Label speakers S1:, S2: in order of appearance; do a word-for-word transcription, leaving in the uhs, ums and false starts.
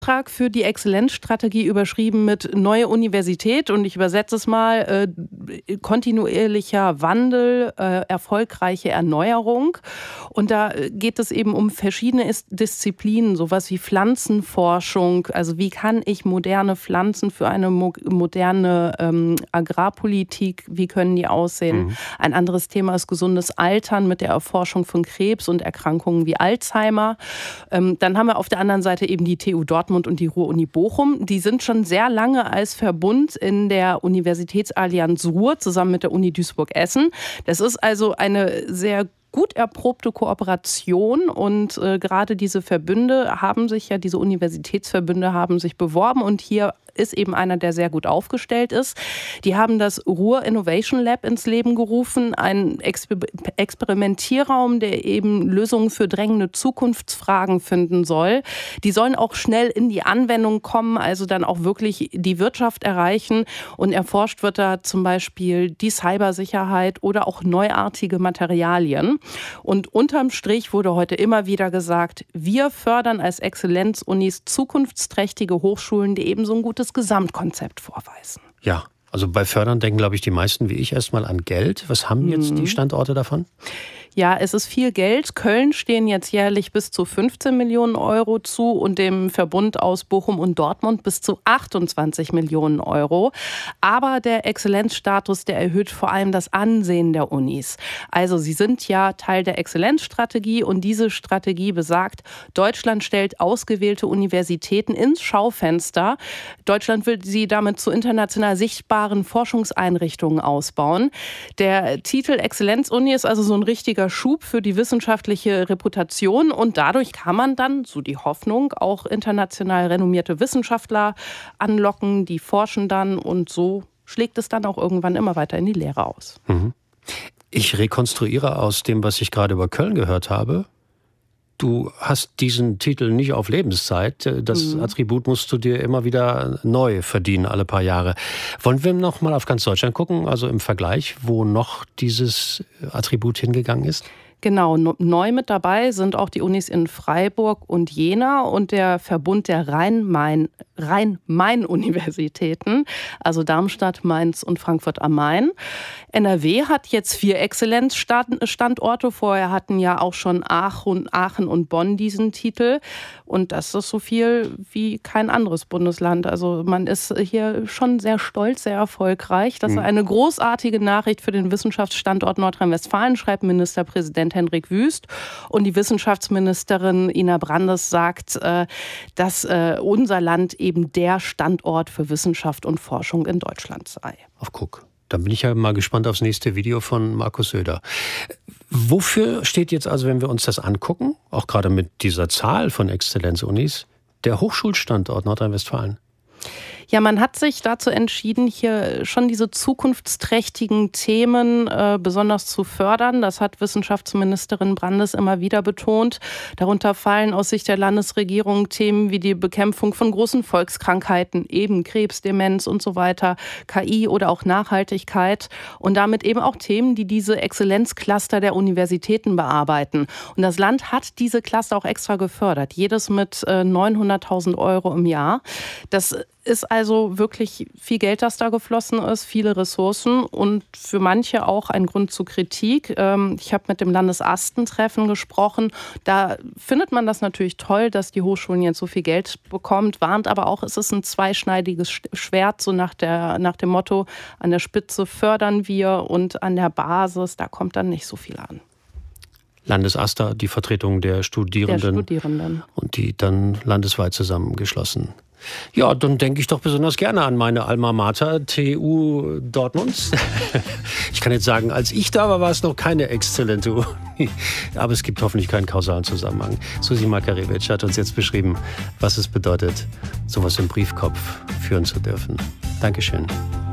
S1: Beitrag für die Exzellenzstrategie überschrieben mit Neue Universität und ich übersetze es mal, äh, kontinuierlicher Wandel, äh, erfolgreiche Erneuerung. Und da geht es eben um verschiedene Disziplinen, sowas wie Pflanzenforschung, also wie kann ich moderne Pflanzen für eine mo- moderne ähm, Agrarpolitik, wie können die aussehen? Mhm. Ein anderes Thema ist gesundes Altern mit der Erforschung von Krebs und Erkrankungen wie Alzheimer. Ähm, dann haben wir auf der anderen Seite eben die T U Dortmund und die Ruhr-Uni Bochum. Die sind schon sehr lange als Verbund in der Universitätsallianz Ruhr zusammen mit der Uni Duisburg-Essen. Das ist also eine sehr gut erprobte Kooperation und äh, gerade diese Verbünde haben sich ja, diese Universitätsverbünde haben sich beworben und hier ist eben einer, der sehr gut aufgestellt ist. Die haben das Ruhr Innovation Lab ins Leben gerufen, ein Exper- Experimentierraum, der eben Lösungen für drängende Zukunftsfragen finden soll. Die sollen auch schnell in die Anwendung kommen, also dann auch wirklich die Wirtschaft erreichen und erforscht wird da zum Beispiel die Cybersicherheit oder auch neuartige Materialien. Und unterm Strich wurde heute immer wieder gesagt, wir fördern als Exzellenzunis zukunftsträchtige Hochschulen, die eben so ein gutes Gesamtkonzept vorweisen.
S2: Ja, also bei Fördern denken, glaube ich, die meisten wie ich erstmal an Geld. Was haben jetzt mhm. die Standorte davon?
S1: Ja, es ist viel Geld. Köln stehen jetzt jährlich bis zu fünfzehn Millionen Euro zu und dem Verbund aus Bochum und Dortmund bis zu achtundzwanzig Millionen Euro. Aber der Exzellenzstatus, der erhöht vor allem das Ansehen der Unis. Also sie sind ja Teil der Exzellenzstrategie und diese Strategie besagt, Deutschland stellt ausgewählte Universitäten ins Schaufenster. Deutschland will sie damit zu international sichtbaren Forschungseinrichtungen ausbauen. Der Titel Exzellenzuni ist also so ein richtiger Schub für die wissenschaftliche Reputation und dadurch kann man dann, so die Hoffnung, auch international renommierte Wissenschaftler anlocken, die forschen dann und so schlägt es dann auch irgendwann immer weiter in die Lehre aus.
S2: Mhm. Ich rekonstruiere aus dem, was ich gerade über Köln gehört habe. Du hast diesen Titel nicht auf Lebenszeit. Das mhm. Attribut musst du dir immer wieder neu verdienen, alle paar Jahre. Wollen wir noch mal auf ganz Deutschland gucken, also im Vergleich, wo noch dieses Attribut hingegangen ist?
S1: Genau, neu mit dabei sind auch die Unis in Freiburg und Jena und der Verbund der Rhein-Main, Rhein-Main-Universitäten, also Darmstadt, Mainz und Frankfurt am Main. N R W hat jetzt vier Exzellenzstandorte. Vorher hatten ja auch schon Aachen, Aachen und Bonn diesen Titel. Und das ist so viel wie kein anderes Bundesland. Also man ist hier schon sehr stolz, sehr erfolgreich. Das ist eine großartige Nachricht für den Wissenschaftsstandort Nordrhein-Westfalen, schreibt Ministerpräsident Hendrik Wüst. Und die Wissenschaftsministerin Ina Brandes sagt, dass unser Land eben der Standort für Wissenschaft und Forschung in Deutschland sei.
S2: Ach, guck. Dann bin ich ja mal gespannt aufs nächste Video von Markus Söder. Wofür steht jetzt also, wenn wir uns das angucken, auch gerade mit dieser Zahl von Exzellenzunis, der Hochschulstandort Nordrhein-Westfalen?
S1: Ja, man hat sich dazu entschieden, hier schon diese zukunftsträchtigen Themen äh, besonders zu fördern. Das hat Wissenschaftsministerin Brandes immer wieder betont. Darunter fallen aus Sicht der Landesregierung Themen wie die Bekämpfung von großen Volkskrankheiten, eben Krebs, Demenz und so weiter, K I oder auch Nachhaltigkeit und damit eben auch Themen, die diese Exzellenzcluster der Universitäten bearbeiten. Und das Land hat diese Cluster auch extra gefördert, jedes mit äh, neunhunderttausend Euro im Jahr. Das ist also wirklich viel Geld, das da geflossen ist, viele Ressourcen und für manche auch ein Grund zur Kritik. Ich habe mit dem Landesastentreffen gesprochen. Da findet man das natürlich toll, dass die Hochschulen jetzt so viel Geld bekommt, warnt aber auch, es ist ein zweischneidiges Schwert, so nach, der, nach dem Motto, an der Spitze fördern wir und an der Basis, da kommt dann nicht so viel an.
S2: Landesaster, die Vertretung der Studierenden,
S1: der Studierenden.
S2: Und die dann landesweit zusammengeschlossen. Ja, dann denke ich doch besonders gerne an meine Alma Mater, T U Dortmund. Ich kann jetzt sagen, als ich da war, war es noch keine exzellente Uni. Aber es gibt hoffentlich keinen kausalen Zusammenhang. Susi Makarewitsch hat uns jetzt beschrieben, was es bedeutet, sowas im Briefkopf führen zu dürfen. Dankeschön.